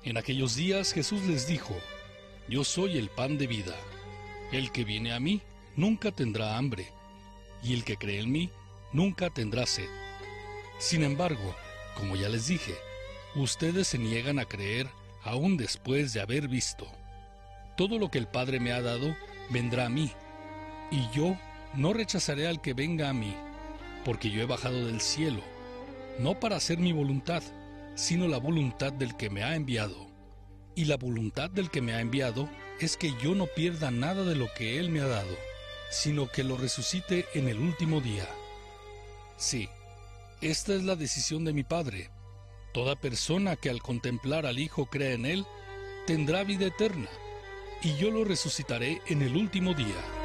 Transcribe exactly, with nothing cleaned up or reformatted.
En aquellos días Jesús les dijo: Yo soy el pan de vida. El que viene a mí nunca tendrá hambre, y el que cree en mí nunca tendrá sed. Sin embargo, como ya les dije, ustedes se niegan a creer aún después de haber visto. Todo lo que el Padre me ha dado vendrá a mí, y yo no rechazaré al que venga a mí, porque yo he bajado del cielo, no para hacer mi voluntad, sino la voluntad del que me ha enviado. Y la voluntad del que me ha enviado es que yo no pierda nada de lo que Él me ha dado, sino que lo resucite en el último día. Sí, esta es la decisión de mi Padre. Toda persona que al contemplar al Hijo crea en Él, tendrá vida eterna, y yo lo resucitaré en el último día.